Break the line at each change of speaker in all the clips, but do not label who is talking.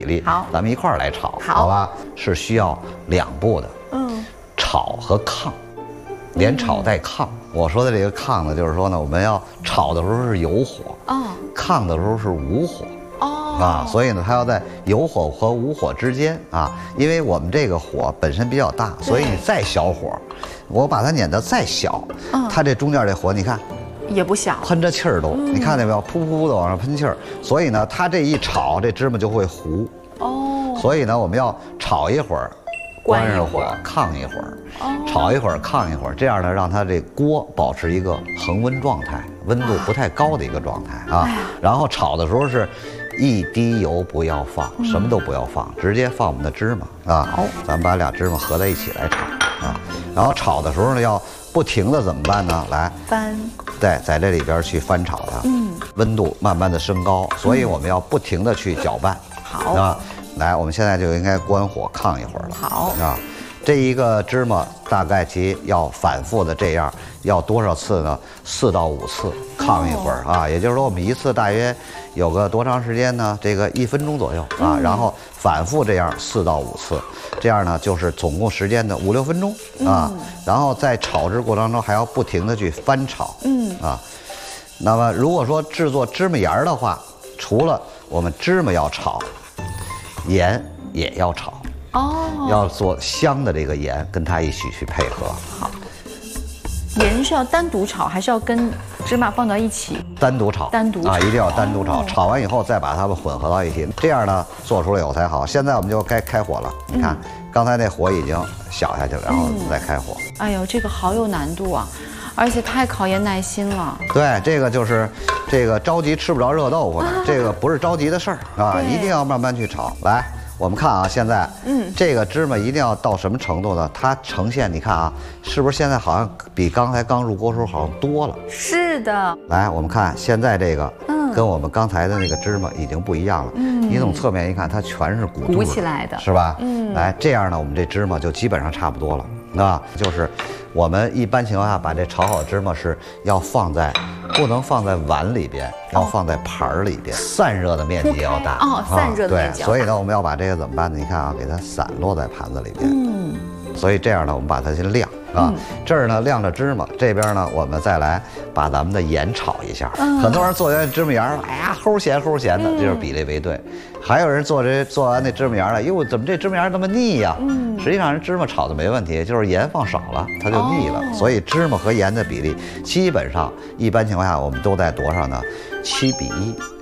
比例，
好，
咱们一块儿来炒，
好，
好吧？是需要2步的，炒和炕，连炒带炕。我说的这个炕呢，就是说呢，我们要炒的时候是有火，炕的时候是无火。所以呢，它要在有火和无火之间啊，因为我们这个火本身比较大，所以你再小火，我把它碾得再小，它这中间这火，你看
也不小，
喷着气儿都，你看见没有？噗噗的往上喷气儿，所以呢，它这一炒，这芝麻就会糊。所以呢，我们要炒一会儿，关上火，炕一会儿，炒一会儿，炕一会儿，这样呢，让它这锅保持一个恒温状态，温度不太高的一个状态啊。然后炒的时候是一滴油不要放，什么都不要放，直接放我们的芝麻啊。好，咱们把俩芝麻合在一起来炒啊。然后炒的时候呢，要不停的怎么办呢？来
翻，
对，在这里边去翻炒它，温度慢慢的升高，所以我们要不停的去搅拌。
好
啊，来，我们现在就应该关火炕一会儿了。
好
啊，这一个芝麻大概其要反复的这样，要多少次呢？4到5次，炕一会儿啊。也就是说，我们一次大约有个多长时间呢？这个1分钟左右啊，然后反复这样4到5次，这样呢就是总共时间的5、6分钟啊。然后在炒制过程中还要不停的去翻炒，啊。那么如果说制作芝麻盐儿的话，除了我们芝麻要炒，盐也要炒。要做香的这个盐，跟它一起去配合。
好，盐是要单独炒，还是要跟芝麻放到一起？
单独炒，
单独炒
啊，一定要单独炒。炒完以后再把它们混合到一起，这样呢做出来以后才好。现在我们就该开火了，你看，刚才那火已经小下去了，然后再开火。
哎呦，这个好有难度啊！而且太考验耐心了。
对，这个就是这个着急吃不着热豆腐的，这个不是着急的事儿啊，一定要慢慢去炒。来，我们看啊，现在这个芝麻一定要到什么程度呢？它呈现，你看啊，是不是现在好像比刚才刚入锅时候好像多了？
是的。
来，我们看现在这个，跟我们刚才的那个芝麻已经不一样了。你从侧面一看，它全是鼓
起来的，
是吧？来，这样呢，我们这芝麻就基本上差不多了。那就是我们一般情况下把这炒好的芝麻是要放在，不能放在碗里边，要放在盘儿里边，散热的面积要大。
散热的面积要大。
对，所以呢，我们要把这个怎么办呢？你看啊，给它散落在盘子里边。所以这样呢，我们把它先晾啊。这儿呢晾着芝麻，这边呢我们再来把咱们的盐炒一下。很多人做完芝麻盐，哎呀，齁咸齁咸的，这就是比例为对。还有人做完那芝麻盐了，哟，怎么这芝麻盐那么腻呀？实际上人芝麻炒的没问题，就是盐放少了，它就腻了。所以芝麻和盐的比例，基本上一般情况下我们都在多少呢？7比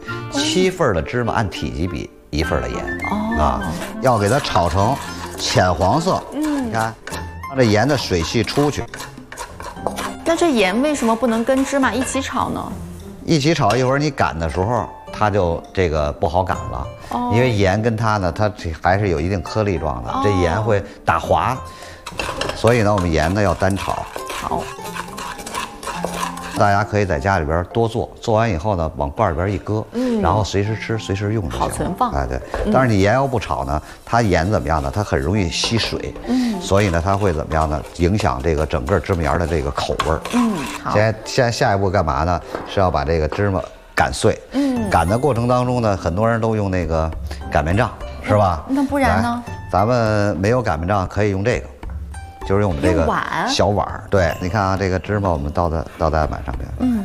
1，7份的芝麻按体积比1份的盐啊，要给它炒成浅黄色。你看，让这盐的水汽出去。
那这盐为什么不能跟芝麻一起炒呢？
一起炒，一会儿你擀的时候，它就这个不好擀了。因为盐跟它呢，它还是有一定颗粒状的，这盐会打滑。所以呢，我们盐呢要单炒。
好。
大家可以在家里边多做，做完以后呢，往罐里边一搁，然后随时吃，随时用就行。
好存放。
哎，对。但是你盐要不炒呢，它盐怎么样呢？它很容易吸水。所以呢，它会怎么样呢？影响这个整个芝麻盐的这个口味儿。
好。
现在下一步干嘛呢？是要把这个芝麻擀碎。擀的过程当中呢，很多人都用那个擀面杖，是吧？
那不然呢？
咱们没有擀面杖，可以用这个。就是用我们这个小碗儿，对，你看啊，这个芝麻我们倒在碗上面，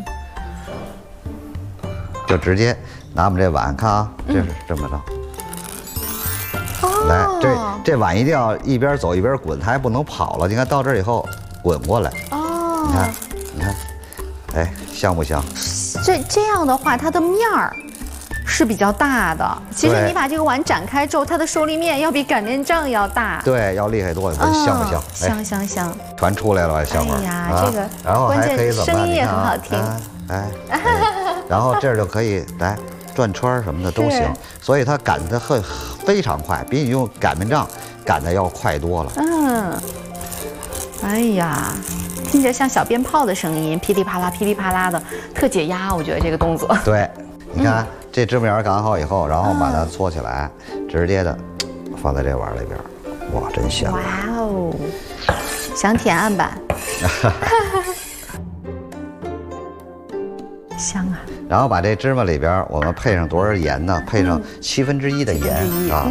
就直接拿我们这碗，看啊，这是这么着，来，这碗一定要一边走一边滚，它还不能跑了，你看到这儿以后滚过来，你看，哎，香不香？
这样的话，它的面儿是比较大的。其实你把这个碗展开之后，它的受力面要比擀面杖要大。
对，要厉害多。香不香？
香。
全出来了，香味儿。
哎呀，这个，
然后还可以怎么办？
声音也很好听。
哎，然后这儿就可以来转圈什么的都行。所以它擀的非常快，比你用擀面杖擀的要快多了。
哎呀，听着像小鞭炮的声音，噼里啪啦噼里啪啦的，特解压。我觉得这个动作。
对。你看这芝麻盐擀好以后，然后把它搓起来，直接的放在这碗里边，哇，真香！
哇哦，想舔案板，香啊！
然后把这芝麻里边，我们配上多少盐呢？配上1/7的盐啊。